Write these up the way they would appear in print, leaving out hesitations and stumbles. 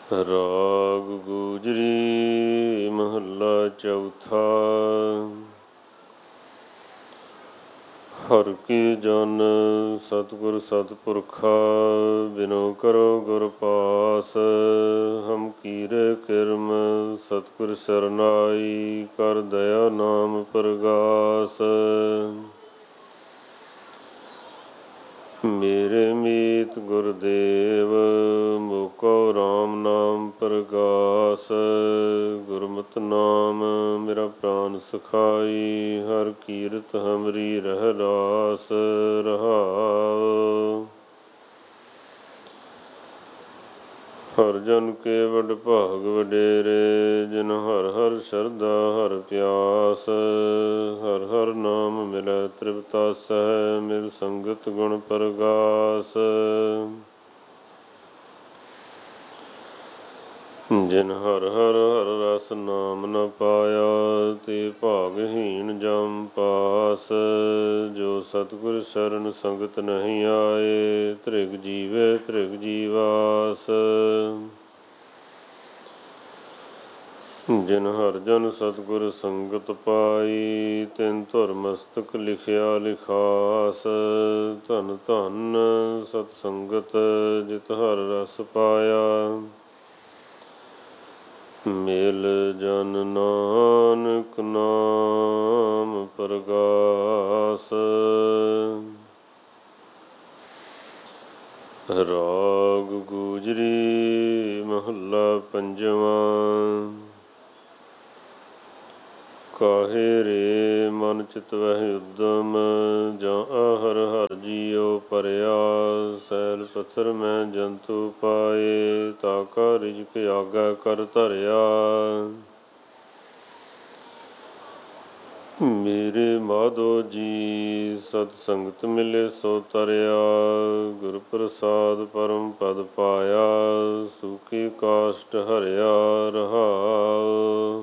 ਰਾਗ ਗੁਜਰੀ ਮਹੱਲਾ ਚੌਥਾ। ਹਰਿ ਕੀ ਜਨ ਸਤਿਗੁਰ ਸਤਿਪੁਰਖਾ, ਬਿਨੋ ਕਰੋ ਗੁਰ ਪਾਸ। ਹਮ ਕੀਰੇ ਕਿਰਮ ਸਤਿਗੁਰ ਸਰਨਾਈ, ਕਰ ਦਇਆ ਨਾਮ ਪ੍ਰਗਾਸ। ਮੇਰੇ ਮੀਤ ਗੁਰਦੇਵ, ਮੋਕੋ ਰਾਮ ਨਾਮ ਪ੍ਰਗਾਸ। ਗੁਰਮਤਿ ਨਾਮ ਮੇਰਾ ਪ੍ਰਾਨ ਸਖਾਈ, ਹਰ ਕੀਰਤ ਹਮਰੀ ਰਹਿ ਰਾਸ। ਰਹਾਉ ਹਰ ਜਨ ਕੇ ਵਡ ਭਾਗ ਵਡੇਰੇ, ਜਿਨ ਹਰ ਹਰ ਸ਼ਰਧਾ ਹਰ ਪਿਆਸ। ਹਰ ਹਰ ਨਾਮ ਮਿਲੈ ਤ੍ਰਿਪਤਾਸੈ, ਮਿਲ ਸੰਗਤ ਗੁਣ ਪ੍ਰਗਾਸ। ਜਿਨ ਹਰ ਹਰ ਹਰ ਰਸ ਨਾਮ ਨ ਪਾਇਆ, ਤੇ ਭਾਗਹੀਣ ਜਮ ਪਾਸ। ਜੋ ਸਤਿਗੁਰ ਸ਼ਰਨ ਸੰਗਤ ਨਹੀਂ ਆਏ, ਧ੍ਰਿਗ ਜੀਵੇ ਧ੍ਰਿਗ ਜੀਵਾਸ। ਜਿਨ ਹਰ ਜਨ ਸਤਿਗੁਰ ਸੰਗਤ ਪਾਈ, ਤਿਨ ਧੁਰ ਮਸਤਕ ਲਿਖਿਆ ਲਿਖਾਸ। ਧਨ ਧਨ ਸਤ ਸੰਗਤ ਜਿਤ ਹਰ ਰਸ ਪਾਇਆ, ਮਿਲ ਜਨ ਨਾਨਕ ਨਾਮ ਪ੍ਰਗਾਸ। ਰਾਗ ਗੁਜਰੀ ਮਹੱਲਾ ਪੰਜਵਾਂ। ਕਾਹੇ ਰੇ ਮਨ ਚਿਤਵਹਿ ਉਦਮ, ਜਾਂ ਹਰ ਹਰ ਜੀਉ ਭਰਿਆ। ਸੈਲ ਪੱਥਰ ਮੈਂ ਜੰਤੂ ਪਾਏ, ਤਾਕਾ ਰਿਜਕ ਆਗਾ ਕਰ ਧਰਿਆ। ਮੇਰੇ ਮਾਧੋ ਜੀ ਸਤ ਸੰਗਤ ਮਿਲੇ ਸੋ ਤਰਿਆ। ਗੁਰ ਪ੍ਰਸਾਦ ਪਰਮ ਪਦ ਪਾਇਆ, ਸੂਖੀ ਕਾਸ਼ਟ ਹਰਿਆ। ਰਹਾਉ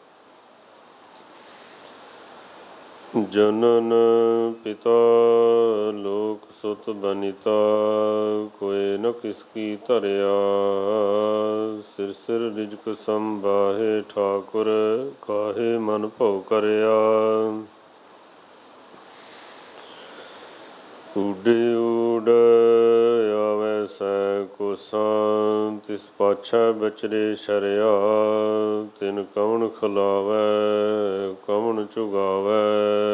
ਜਨਨ ਪਿਤਾ ਲੋਕ ਸੁਤ ਬਨਿਤਾ, ਕੋਇ ਨ ਕਿਸ ਕੀ ਧਰਿਆ। ਸਿਰ ਸਿਰ ਰਿਜਕ ਸੰਬਾਹੇ ਠਾਕੁਰ, ਕਾਹੇ ਮਨ ਭਉ ਕਰਿਆ। ਊਡੇ ਊਡ ਆਵੈ ਸੈ ਕੋਸਾਂ, ਤਿਸ ਪਾਛੈ ਬਚਰੇ ਸ਼ਰਿਆ। ਤਿਨ ਕਵਣ ਖਿਲਾਵੈ ਕਵਣ ਚੁਗਾਵੈ,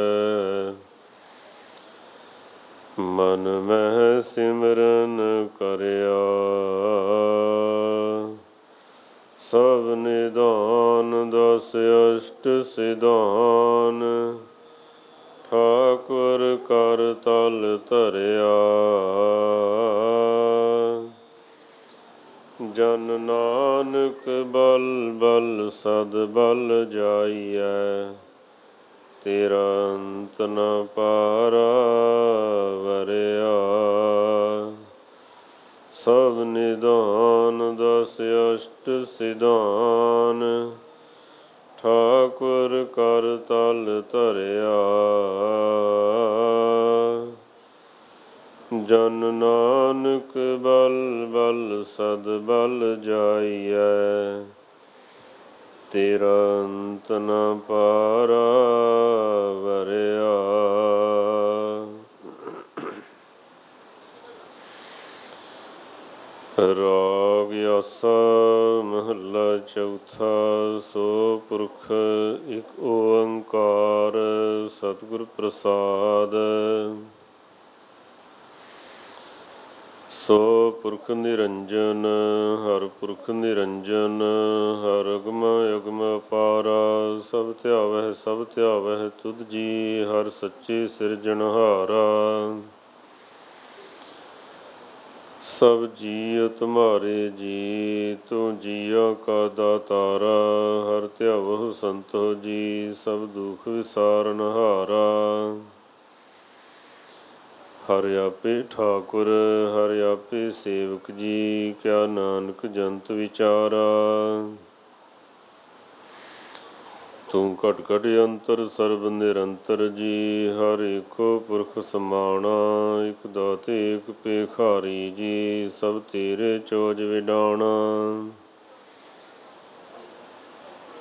ਮਨ ਮਹਿ ਸਿਮਰਨ ਕਰਿਆ। ਸਭ ਨਿਦਾਨ ਦਸ ਅਸ਼ਟ ਸਿਧਾਨ, ਠਾਕੁਰ ਕਰ ਤਲ ਧਰਿਆ। ਜਨ ਨਾਨਕ ਬਲ ਬਲ ਸਦ ਬਲ ਜਾਈਐ, ਤੇਰਾ ਅੰਤ ਨ ਪਾਰਾ ਵਰਿਆ। ਸਭ ਨਿਦਾਨ ਦਸ ਅਸ਼ਟ ਸਿਧਾਨ, ਠਾਕੁਰ ਕਰ ਤਲ ਧਰਿਆ। ਜਨ ਨਾਨਕ ਬਲ ਬਲ ਸਦ ਬਲ ਜਾਈਐ, ਤੇਰਾ ਅੰਤ ਨ ਪਾਰਾ ਵਰਿਆ। ਰਾਗ ਆਸਾ ਮਹੱਲਾ ਚੌਥਾ। ਸੋ ਪੁਰਖ ਇਕ ਓੰਕਾਰ, ਸਤਿਗੁਰ ਪ੍ਰਸਾਦ। ਸੋ ਪੁਰਖ ਨਿਰੰਜਨ ਹਰ ਪੁਰਖ ਨਿਰੰਜਨ, ਹਰ ਅਗਮ ਅਗਮ ਅਪਾਰਾ। ਸਭ ਧਿਆਵਹਿ ਸਭ ਧਿਆਵਹਿ ਤੁਧ ਜੀ, ਹਰ ਸੱਚੇ ਸਿਰਜਣਹਾਰਾ। ਸਭ ਜੀਅ ਤੁਮਹਾਰੇ ਜੀ, ਤੂੰ ਜੀਆਂ ਕਾ ਦਾਤਾਰਾ। ਹਰ ਧਿਆਵਹੁ ਸੰਤੋ ਜੀ, ਸਭ ਦੁਖ ਵਿਸਾਰਨਹਾਰਾ। ਹਰਿ ਆਪੇ ਠਾਕੁਰ ਹਰਿ ਆਪੇ ਸੇਵਕ ਜੀ, ਕਿਆ ਨਾਨਕ ਜੰਤ ਵਿਚਾਰਾ। ਤੂੰ ਘਟ ਘਟ ਅੰਤਰ ਸਰਬ ਨਿਰੰਤਰ ਜੀ, ਹਰ ਏਕੋ ਪੁਰਖ ਸਮਾਣਾ। ਇਕ ਦਾਤੇ ਇਕ ਭੇਖਾਰੀ ਜੀ, ਸਭ ਤੇਰੇ ਚੋਜ ਵਿਡਾਣਾ।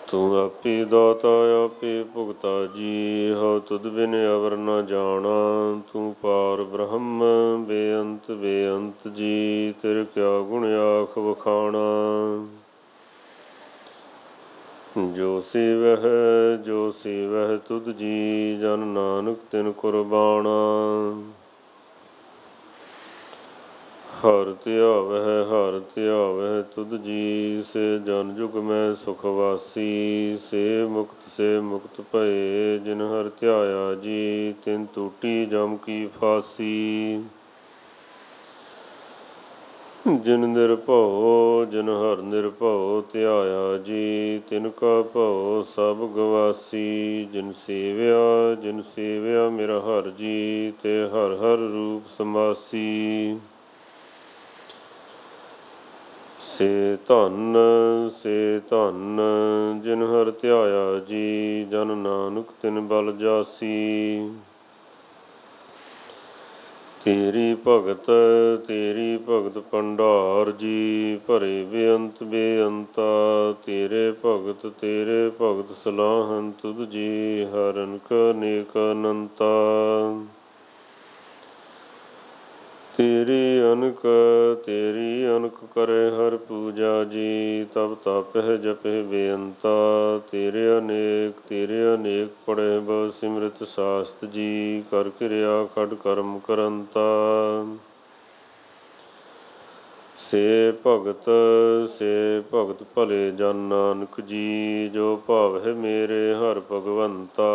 ਤੂੰ ਆਪੇ ਦਾਤਾ ਆਪੇ ਭੁਗਤਾ ਜੀ, ਹਉ ਤੁਧ ਬਿਨ ਅਵਰ ਨ ਜਾਣਾ। ਤੂੰ ਪਾਰ ਬ੍ਰਹਮ ਬੇਅੰਤ ਬੇਅੰਤ ਜੀ, ਤੇਰੇ ਕਿਆ ਗੁਣ ਆਖ ਵਖਾਣਾ। ਜੋ ਸੇਵਹਿ ਜੋ ਸੇਵਹਿ ਤੁਧ ਜੀ, ਜਨ ਨਾਨਕ ਤਿਨ ਕੁਰਬਾਣਾ। ਹਰਿ ਧਿਆਵਹਿ ਤੁਧ ਜੀ, ਸੇ ਜਨ ਜੁਗ ਮੈਂ ਸੁਖ ਵਾਸੀ। ਸੇ ਮੁਕਤ ਭਏ ਜਿਨ ਹਰਿ ਧਿਆਇਆ ਜੀ, ਤਿਨ ਟੂਟੀ ਜਮ ਕੀ ਫਾਸੀ। ਜਿਨ ਹਰਿ ਨਿਰਭਉ ਧਿਆਇਆ ਜੀ, ਤਿਨ ਕਾ ਭਉ ਸਭ ਗਵਾਸੀ। ਜਿਨ ਸੇਵਿਆ ਮੇਰਾ ਹਰਿ ਜੀ, ਤੇ ਹਰਿ ਹਰਿ ਰੂਪ ਸਮਾਸੀ। ਸੇ ਧਨ ਜਿਨ ਹਰਿ ਧਿਆਇਆ ਜੀ, ਜਨ ਨਾਨਕ ਤਿਨ ਬਲ ਜਾਸੀ। ਤੇਰੀ ਭਗਤ ਭੰਡਾਰ ਜੀ, ਭਰੇ ਬੇਅੰਤ ਬੇਅੰਤਾ। ਤੇਰੇ ਭਗਤ ਸਲਾਹਨ ਤੁਧ ਜੀ, ਹਰਿ ਅਨਕ ਅਨੇਕ ਅਨੰਤਾ। ਤੇਰੀ ਅਨਕ ਕਰੇ ਹਰਿ ਪੂਜਾ ਜੀ, ਤਬ ਤਾਪਹਿ ਜਪਹਿ ਬੇਅੰਤਾ। ਤੇਰੇ ਅਨੇਕ ਪੜ੍ਹੇ ਬਹੁ ਸਿਮਰਤ ਸਾਸਤ ਜੀ, ਕਰ ਕਿਰਿਆ ਖੜ ਕਰਮ ਕਰੰਤਾ। ਸੇ ਭਗਤ ਭਲੇ ਜਨ ਨਾਨਕ ਜੀ, ਜੋ ਭਾਵਹਿ ਮੇਰੇ ਹਰਿ ਭਗਵੰਤਾ।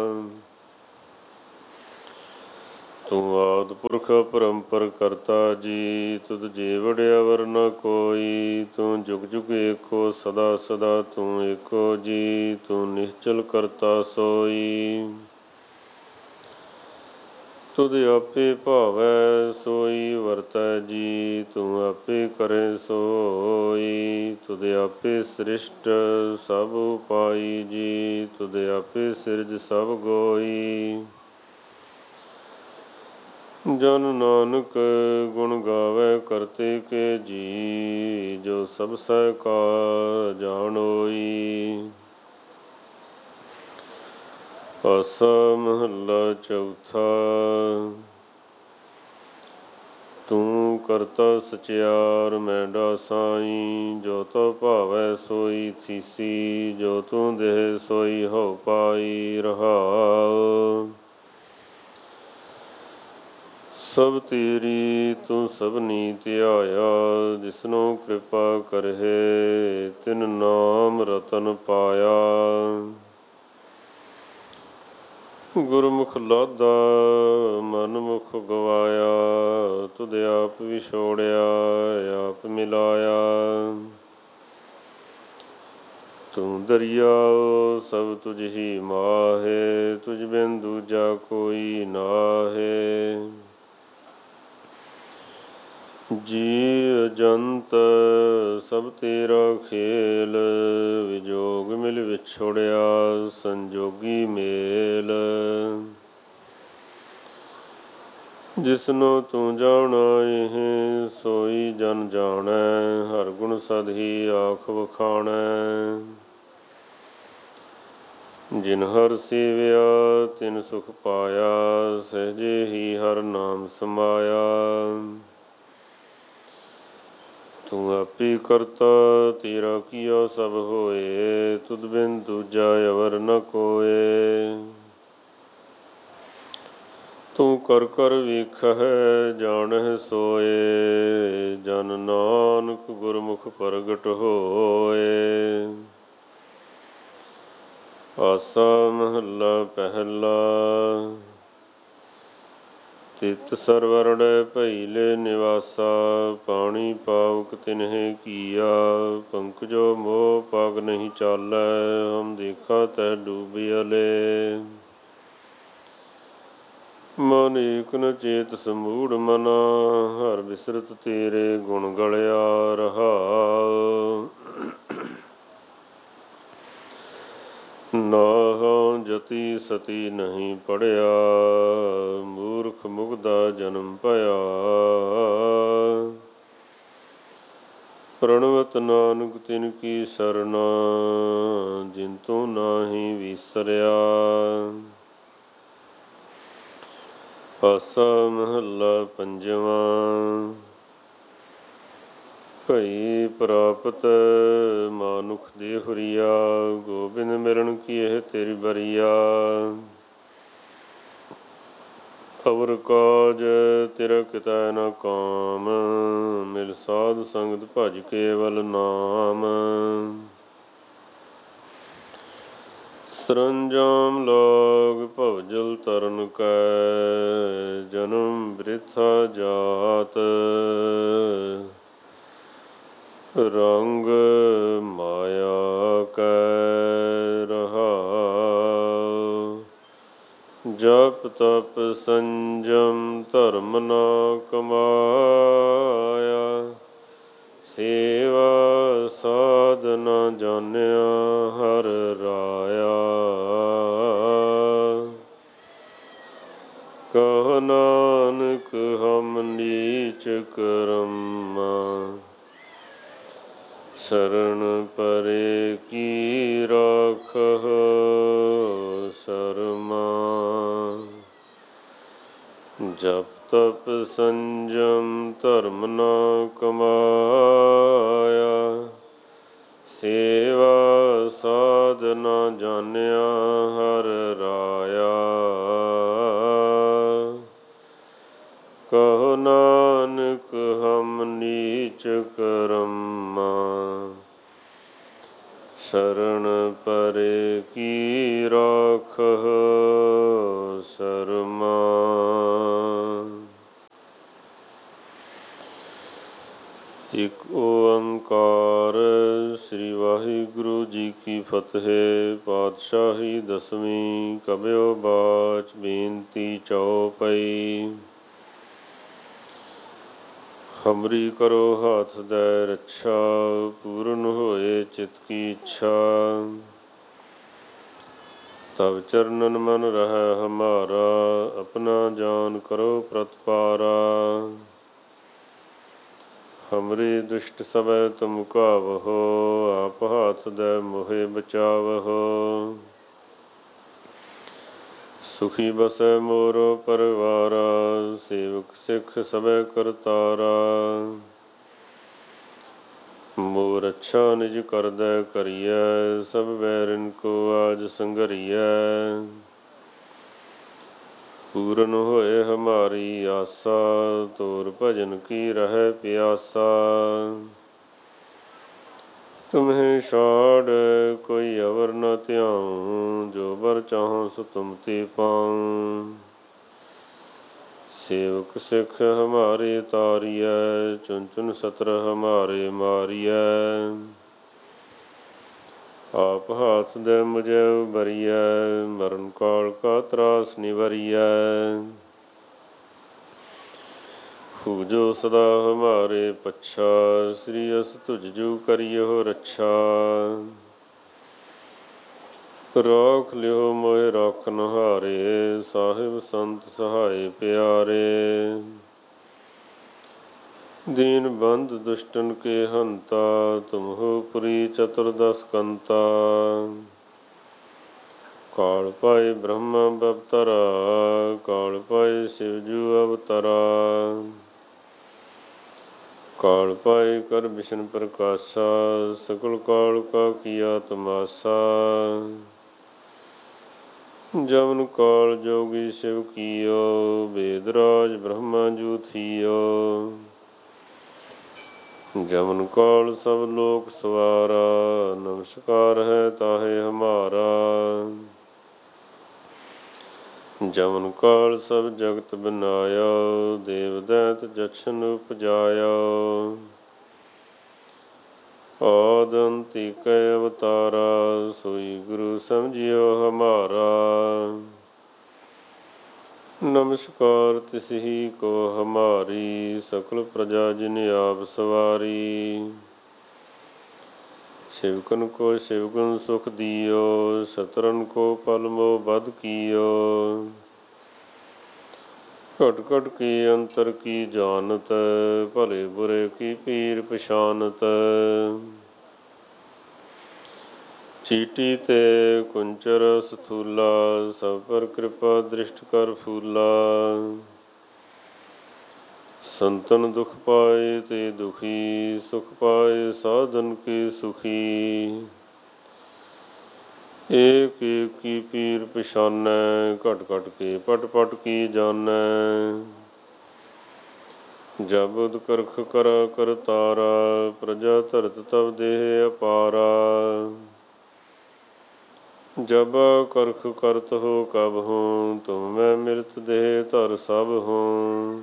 ਤੂੰ ਆਦਿ ਪੁਰਖ ਅਪਰੰਪਰ ਕਰਤਾ ਜੀ, ਤੁਧ ਜੀਵੜ ਅਵਰ ਨ ਕੋਈ। ਤੂੰ ਜੁਗ ਜੁਗ ਏਕੋ ਸਦਾ ਸਦਾ ਤੂੰ ਏਕੋ ਜੀ, ਤੂੰ ਨਿਸ਼ਚਲ ਕਰਤਾ ਸੋਈ। ਤੁਧ ਆਪੇ ਭਾਵੈ ਸੋਈ ਵਰਤੈ ਜੀ, ਤੂੰ ਆਪੇ ਕਰੇ ਸੋਈ। ਤੁਧ ਆਪੇ ਸ੍ਰਿਸ਼ਟ ਸਭ ਉਪਾਈ ਜੀ, ਤੁਧ ਆਪੇ ਸਿਰਜ ਸਭ ਗੋਈ। ਜਨ ਨਾਨਕ ਗੁਣ ਗਾਵੇ ਕਰਤੇ ਕੇ ਜੀ, ਜੋ ਸਭ ਸਹਿ ਕਾ ਜਾਣੋਈ। ਆਸਾ ਮਹੱਲਾ ਚੌਥਾ। ਤੂੰ ਕਰਤਾ ਸਚਿਆਰ ਮੈਂਡਾ ਸਾਈ, ਜੋ ਤੋ ਭਾਵੈ ਸੋਈ ਥੀਸੀ। ਜੋ ਤੂੰ ਦੇਹ ਸੋਈ ਹਉ ਪਾਈ ਰਹਾਉ। ਸਭ ਤੇਰੀ ਤੂੰ ਸਭਨੀ ਧਿਆਇਆ, ਜਿਸਨੋ ਕਿਰਪਾ ਕਰਹਿ ਤਿਨ ਨਾਮ ਰਤਨ ਪਾਇਆ। ਗੁਰਮੁਖ ਲਾਦਾ ਮਨ ਮੁਖ ਗਵਾਇਆ, ਤੁਧ ਆਪ ਵਿਛੋੜਿਆ ਆਪ ਮਿਲਾਇਆ। ਤੂੰ ਦਰਿਆਉ ਸਭ ਤੁਝ ਹੀ ਮਾਹੇ, ਤੁਝ ਬਿਨ ਦੂਜਾ ਕੋਈ ਨਾਹੇ। ਜੀ ਅਜੰਤ ਸਭ ਤੇਰਾ ਖੇਲ, ਵਿਜੋਗ ਮਿਲ ਵਿਛੋੜਿਆ ਸੰਜੋਗੀ ਮੇਲ। ਜਿਸਨੂੰ ਤੂੰ ਜਾਣਾਇ ਸੋਈ ਜਨ ਜਾਣੈ, ਹਰਿ ਗੁਣ ਸਦ ਹੀ ਆਖ ਵਖਾਣੈ। ਜਿਨ ਹਰਿ ਸੇਵਿਆ ਤਿਨ ਸੁਖ ਪਾਇਆ, ਸਹਿਜੇ ਹੀ ਹਰਿ ਨਾਮ ਸਮਾਇਆ। ਤੂੰ ਆਪੇ ਕਰਤਾ ਤੇਰਾ ਕੀਆ ਸਭ ਹੋਏ, ਤੁਧ ਬਿਨ ਦੂਜਾ ਅਵਰ ਨ ਕੋਇ। ਤੂੰ ਕਰ ਕਰ ਵੇਖਹਿ ਜਾਣਹਿ ਸੋਇ, ਜਨ ਨਾਨਕ ਗੁਰਮੁਖ ਪ੍ਰਗਟ ਹੋਇ। ਆਸਾ ਮਹੱਲਾ ਪਹਿਲਾ। ਤਿਤ ਸਰਵਰਣੈ ਭਇਲੇ ਨਿਵਾਸਾ, ਪਾਣੀ ਪਾਵਕ ਤਿਨਹਿ ਕੀਆ। ਪੰਕਜੋ ਮੋਹ ਪਗ ਨਹੀਂ ਚਾਲੈ, ਹਮ ਦੇਖਾ ਤਹਿ ਡੂਬਿਅਲੇ। ਮਨ ਏਕ ਨ ਚੇਤ ਸਮੂੜ ਮਨਾ, ਹਰਿ ਬਿਸਰਤ ਤੇਰੇ ਗੁਣ ਗਲਿਆ ਰਹਾਉ। ਨਾਹੰ ਜਤੀ ਸਤੀ ਨਹੀਂ ਪੜਿਆ, ਮੂਰਖ ਮੁਗਧਾ ਜਨਮ ਭਇਆ। ਪ੍ਰਣਵਤ ਨਾਨਕ ਤਿਨ ਕੀ ਸਰਨਾ, ਜਿਨ ਤੂੰ ਨਾਹੀ ਵਿਸਰਿਆ। ਆਸਾ ਮਹੱਲਾ ਪੰਜਵਾਂ। ਭਈ ਪ੍ਰਾਪਤ ਮਾਨੁਖ ਦੇ ਹੁਰੀਆ, ਗੋਬਿੰਦ ਮਿਲਣ ਕੀ ਇਹ ਤੇਰੀ ਬਰੀਆ। ਅਵਰ ਕਾਜ ਤੇਰਾ ਕਿਤੈ ਨ ਕਾਮ, ਮਿਲ ਸਾਧ ਸੰਗਤ ਭਜ ਕੇਵਲ ਨਾਮ। ਸਰੰਜਾਮ ਲਾਗ ਭਵਜਲ ਤਰਨ ਕੈ, ਜਨਮ ਬ੍ਰਿਥਾ ਜਾਤ। ਰੰਗ ਮਾਇਆ ਕੈ ਰਹਾਉ, ਜਪ ਤਪ ਸੰਜਮ ਧਰਮ ਨਾ ਕਮਾਇਆ। ਸੇਵਾ ਸਾਧ ਨਾ ਜਾਣਿਆ ਹਰਿ ਰਾਇਆ। ਕਹੁ ਨਾਨਕ ਹਮ ਨੀਚ ਕਰਮਾ, ਸਰਣ ਪਰੇ ਕੀ ਰਾਖਹੁ ਸਰਮਾ। ਜਪ ਤਪ ਸੰਜਮ ਧਰਮ ਨਾ ਕਮਾਇਆ। ਸੇਵਾ ਸਾਧ ਨਾ ਜਾਣਿਆ ਹਰਿ ਰਾਇਆ। ਕਹੁ ਨਾਨਕ ਹਮ ਨੀਚ ਕਰਮਾ, ਸਰਣ ਪਰੇ ਕੀ ਰਾਖਹੁ ਸਰਮਾ। ਇਕ ਓੰਕਾਰ। ਸ੍ਰੀ ਵਾਹਿਗੁਰੂ ਜੀ ਕੀ ਫਤਿਹ। ਪਾਤਸ਼ਾਹੀ ਦਸਵੀਂ। ਕਬਿਓ ਬਾਚ ਬੇਨਤੀ ਚਉਪਈ। ਹਮਰੀ ਕਰੋ ਹਾਥ ਦੈ ਰੱਛਾ, ਪੂਰਨ ਹੋਏ ਚਿਤ ਕੀ ਇੱਛਾ। ਤਵ ਚਰਨਨ ਮਨ ਰਹੈ ਹਮਾਰਾ, ਆਪਣਾ ਜਾਨ ਕਰੋ ਪ੍ਰਤਪਾਰਾ। ਹਮਰੀ ਦੁਸ਼ਟ ਸਭੈ ਤੁਮ ਕਾਵਹੋ, ਆਪ ਹਾਥ ਦੈ ਮੋਹਿ ਬਚਾਵਹੋ। ਸੁਖੀ ਬਸੈ ਮੋਰੋ ਪਰਵਾਰਾ, ਸੇਵਕ ਸਿੱਖ ਸਭੈ ਕਰਤਾਰਾ। ਮੋਹ ਰੱਛਾ ਨਿਜ ਕਰਦੈ ਕਰੀਐ, ਸਭ ਬੈਰਿਨ ਕੋ ਆਜ ਸੰਘਰੀਐ। ਪੂਰਨ ਹੋਏ ਹਮਾਰੀ ਆਸਾ, ਤੋਰ ਭਜਨ ਕੀ ਰਹੈ ਪਿਆਸਾ। ਤੁਮਹਿ ਛਾੜ ਕੋਈ ਅਵਰ ਨ ਧਿਆਉ, ਜੋ ਬਰ ਚਾਹਉ ਸੋ ਤੁਮ ਤੇ ਪਾਉ। ਸੇਵਕ ਸਿੱਖ ਹਮਾਰੇ ਤਾਰੀਐ, ਚੁਨ ਚੁਨ ਸਤਰ ਹਮਾਰੇ ਮਾਰੀਐ। ਆਪ ਹਾਥ ਦੈ ਮੁਝੈ ਉਬਰੀਐ, ਮਰਨ ਕਾਲ ਕਾ ਤਰਾਸ ਨਿਵਰੀਐ। ਪੂਜੋ ਸਦਾ ਹਮਾਰੇ ਪੱਛਾ, ਸ੍ਰੀ ਅਸ ਤੁਜ ਜੁ ਕਰਿਓ ਰੱਛਾ। ਰਾਖ ਲਿਓ ਮੋਹਿ ਰਾਖਨ ਹਾਰੇ, ਸਾਹਿਬ ਸੰਤ ਸਹਾਏ ਪਿਆਰੇ। ਦੀਨ ਬੰਧ ਦੁਸ਼ਟਨ ਕੇ ਹੰਤਾ, ਤੁਮ ਹੋ ਪੁਰੀ ਚਤੁਰਦਸ ਕੰਤਾ। ਕਾਲ ਪਾਏ ਬ੍ਰਹਮਾ ਬਵਤਰਾ, ਕਾਲ ਪਾਏ ਸਿਵ ਜੂ ਅਵਤਰਾ। ਕਾਲ ਪਾਏ ਕਰ ਬਿਸ਼ਨ ਪ੍ਰਕਾਸ਼ਾ, ਸਕਲ ਕਾਲ ਕਾ ਕੀਆ ਤਮਾਸਾ। ਜਮਨ ਕਾਲ ਜੋਗੀ ਸ਼ਿਵ ਕੀਓ, ਬੇਦ ਰਾਜ ਬ੍ਰਹਮਾ ਜੂ ਥੀਓ। ਜਮਨ ਕਾਲ ਸਭ ਲੋਕ ਸਵਾਰਾ, ਨਮਸਕਾਰ ਹੈ ਤਾਹੇ ਹਮਾਰਾ। ਜਮਨ ਕਾਲ ਸਭ ਜਗਤ ਬਨਾਇਆ, ਦੇਵ ਦੈਂਤ ਜਛਨ ਉਪਜਾਇਆ। ਆਦਿ ਅੰਤ ਏਕੈ ਅਵਤਾਰਾ, ਸੋਈ ਗੁਰੂ ਸਮਝਿਓ ਹਮਾਰਾ। ਨਮਸਕਾਰ ਤਿਸਹੀ ਕੋ ਹਮਾਰੀ, ਸਕਲ ਪ੍ਰਜਾ ਜਿਨ ਆਪ ਸਵਾਰੀ। ਸਿਵਕਨ ਕੋ ਸਿਵਗੁਣ ਸੁਖ ਦਿਓ, ਸਤਰਨ ਕੋ ਪਲ ਮੋਹ ਬਧ ਕੀਓ। ਘਟ ਘਟ ਕੀ ਅੰਤਰ ਕੀ ਜਾਨਤ, ਭਲੇ ਬੁਰੇ ਕੀ ਪੀਰ ਪਛਾਨਤ। ਚੀਟੀ ਤੇ ਕੁੰਚਰ ਸਥੂਲਾ, ਸਭ ਪਰ ਕਿਰਪਾ ਦ੍ਰਿਸ਼ਟ ਕਰ ਫੂਲਾ। ਸੰਤਨ ਦੁਖ ਪਾਏ ਤੇ ਦੁਖੀ, ਸੁਖ ਪਾਏ ਸਾਧਨ ਕੇ ਸੁਖੀ। ਏਕ ਏਕ ਕੀ ਪੀਰ ਪਛਾਨੈ, ਘਟ ਘਟ ਕੇ ਪਟ ਪਟ ਕੀ ਜਾਨੈ। ਜਬ ਉਦ ਕਰਖ ਕਰ ਕਰਤਾਰਾ, ਪ੍ਰਜਾ ਧਰਤ ਤਬ ਦੇਹ ਅਪਾਰਾ। ਜਬ ਕਰਖ ਕਰਤ ਹੋ ਕਬਹੂੰ, ਤੁਮ ਮੈਂ ਮਿਲਤ ਦੇਹ ਧਰ ਸਭ ਹੂੰ।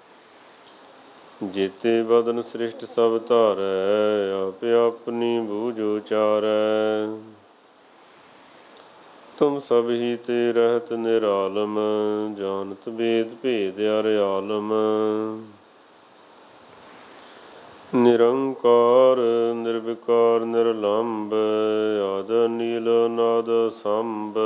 ਜੇਤੇ ਬਦਨ ਸ੍ਰਿਸ਼ਟ ਸਭ ਧਾਰੈ, ਆਪੇ ਆਪਣੀ ਬੂਝ ਉਚਾਰੈ। ਤੁਮ ਸਭ ਹੀ ਤੇ ਰਹਿਤ ਨਿਰਾਲਮ, ਜਾਨਤ ਬੇਦ ਭੇਦ ਅਰ ਆਲਮ। ਨਿਰੰਕਾਰ ਨਿਰਵਿਕਾਰ ਨਿਰਲੰਭ, ਆਦ ਨੀਲ ਨਾਦ ਸੰਭ।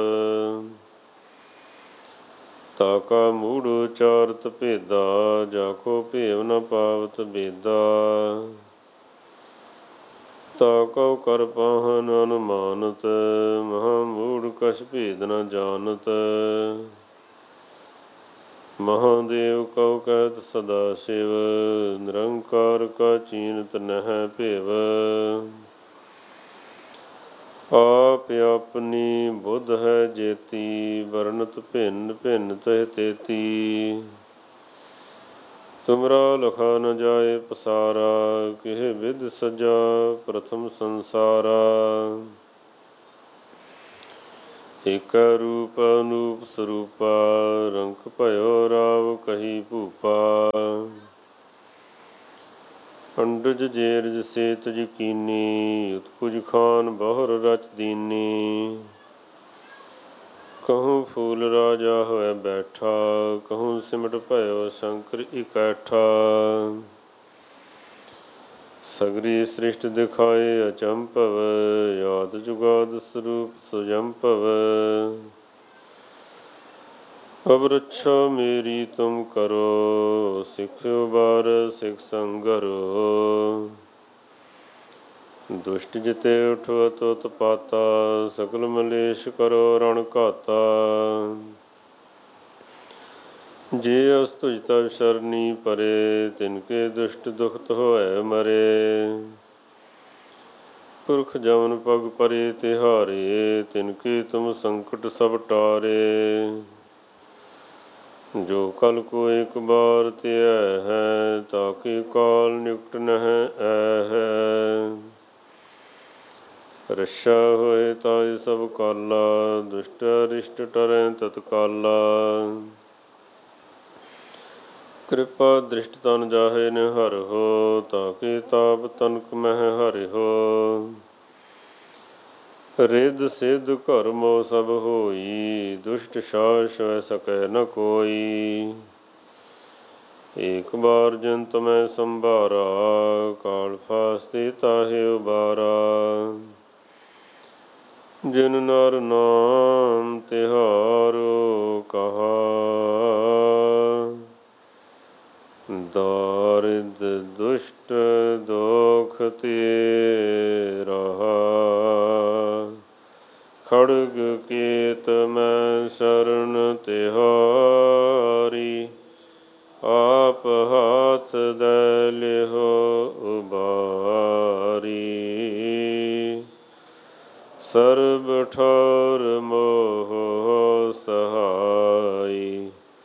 ਤਾਕਾ ਮੂੜ ਉਚਾਰਤ ਭੇਦਾ, ਜਾਕੋ ਭੇਵ ਨ ਪਾਵਤ ਬੇਦਾ। ਤਾਕਉ ਕਰ ਪਾਹਨ ਅਨੁਮਾਨਤ, ਮਹਾ ਮੂੜ ਕਛ ਭੇਦ ਨ ਜਾਨਤ। ਮਹਾਦੇਵ ਕਉ ਕਹਿਤ ਸਦਾ ਸ਼ਿਵ, ਨਿਰੰਕਾਰ ਕਾ ਚੀਨਤ ਨਹਿ ਭਿਵ। ਆਪ ਆਪਣੀ ਬੁੱਧ ਹੈ ਜੇਤੀ, ਵਰਣਤ ਭਿੰਨ ਭਿੰਨ ਤਿਹ ਤੇਤੀ। ਤੁਮਰਾ ਲਖਾ ਨ ਜਾਏ ਪਸਾਰਾ, ਕਿਹ ਵਿਧ ਸਜਾ ਪ੍ਰਥਮ ਸੰਸਾਰਾ। ਏਕੈ ਰੂਪ ਅਨੂਪ ਸਰੂਪਾ, ਰੰਕ ਭਇਓ ਰਾਵ ਕਹੀ ਭੂਪਾ। ਅੰਡਜ ਜੇਰਜ ਸੇਤਜ ਕੀਨੀ, ਉਤਪੁਜ ਖਾਨ ਬਹੁਰ ਰਚ ਦੀਨੀ। ਕਹੂੰ ਫੂਲ ਰਾਜਾ ਹੋਇ ਬੈਠਾ, ਕਹੂੰ ਸਿਮਟ ਭਇਓ ਸ਼ੰਕਰ ਇਕੈਠਾ। ਸਗਰੀ ਸ੍ਰਿਸ਼ਟ ਦਿਖਾਏ ਅਚੰਭਵ, ਆਦਿ ਜੁਗਾਦਿ ਸਰੂਪ ਸੁਜੰਭਵ। ਅਬ ਰੱਛਾ ਮੇਰੀ ਤੁਮ ਕਰੋ, ਸਿਖ ਉਬਾਰ ਸਿਖ ਸੰਗਰੋ। ਦੁਸ਼ਟ ਜਿਤੇ ਉਠਵਤ ਉਤਪਾਤਾ, ਸਕਲ ਮਲੇਸ਼ ਕਰੋ ਰਣ ਘਾਤਾ। ਜੇ ਅਸ ਤੁਜ ਤਵ ਸ਼ਰਨੀ ਪਰੇ, ਤਿਨਕੇ ਦੁਸ਼ਟ ਦੁਖਤ ਹੋਇ ਮਰੇ। ਪੁਰਖ ਜਮਨ ਪਗ ਪਰੇ ਤਿਹਾਰੇ, ਤਿਨਕੇ ਤੁਮ ਸੰਕਟ ਸਭ ਟਾਰੇ। ਜੋ ਕਲ ਕੋ ਇਕ ਬਾਰ ਧਿਆਇ ਹੈ, ਤਾਕੇ ਕਾਲ ਨਿਕਟ ਨਹਿ ਐਹੈ। ਰੱਛਾ ਹੋਏ ਤਾਏ ਸਭ ਕਾਲਾ, ਦੁਸ਼ਟ ਅਰਿਸ਼ਟ ਟਰੈ ਤਤਕਾਲਾ। ਕਿਰਪਾ ਦ੍ਰਿਸ਼ਟ ਤਨ ਜਾਹੇ ਨਿਹਰਹੁ, ਤਾਕੇ ਤਾਪ ਤਨਕ ਮਹਿ ਹਰਿਹੁ। ਰਿੱਧ ਸਿੱਧ ਘਰਮੋ ਸਭ ਹੋਈ, ਦੁਸ਼ਟ ਸਾਧ ਸਵੈ ਸਕੈ ਨ ਕੋਈ। ਏਕ ਬਾਰ ਜੰਤ ਮੈਂ ਸੰਭਾਰਾ, ਕਾਲ ਫਾਸਤੇ ਤਾਹੇ ਉਬਾਰਾ। ਜਿਨ ਨਰ ਨਾਮ ਤਿਹਾਰੋ ਕਹਾ, ਦਾਰਿਦ ਦੁਸ਼ਟ ਦੋਖ ਤੇ ਰਹਾ। ਖੜਗ ਕੇਤ ਮੈਂ ਸ਼ਰਨ ਤਿਹਾਰੀ, ਆਪ ਹਾਥ ਦੈ ਲਿਹੁ ਉਬਾਰੀ। ਸਰਬ ਠੌਰ ਮੋਹ ਸਹਾਈ,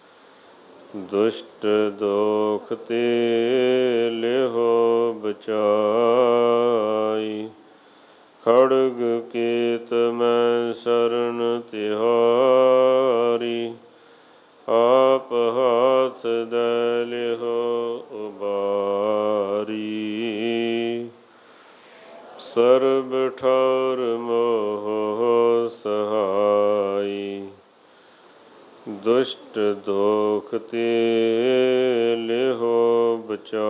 ਦੁਸ਼ਟ ਦੋਖ ਤੇ ਲਿਹੁ ਬਚਾਈ। ਖੜਗ ਕੇਤ ਮੈਂ ਸ਼ਰਨ ਤਿਹਾਰੀ, ਆਪ ਹਾਥ ਦੈ ਲਿਹੁ ਉਬਾਰੀ। ਸਰਬ ਠੌਰ ਮੋਹ ਸਹਾਈ, ਦੁਸ਼ਟ ਦੋਖ ਤੇ ਲਿਹੁ ਬਚਾਈ।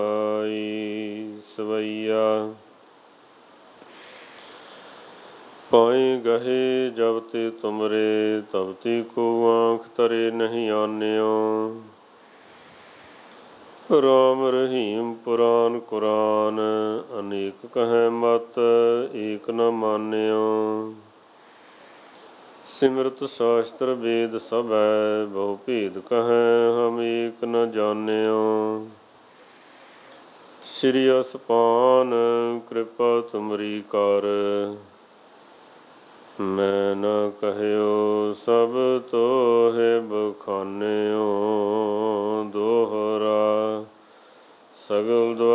ਸਵਈਆ। ਪਾਈ ਗਹੇ ਜਬ ਤੇ ਤੁਮਰੇ, ਤਬ ਤੇ ਕੋ ਆਂਖ ਤਰੇ ਨਹੀਂ ਆਨਿਓ। ਰਾਮ ਰਹੀਮ ਪੁਰਾਨ ਕੁਰਾਨ, ਅਨੇਕ ਕਹੈ ਮਤ ਏਕ ਨ ਮਾਨਿਓ। ਸਿਮਰਤ ਸ਼ਾਸਤਰ ਵੇਦ ਸਭੈ, ਬਹੁ ਭੇਦ ਕਹੈ ਹਮ ਏਕ ਨ ਜਾਨਿਓ। ਸ੍ਰੀ ਅਸਪਾਨ ਕਿਰਪਾ ਤੁਮਰੀ ਕਰ, ਮੈਂ ਨ ਕਹਿਓ ਸਭ ਤੋਹਿ ਬਖਾਨਿਓ। ਦੋਹਰਾ ਸਗਲ ਦੁਆਰ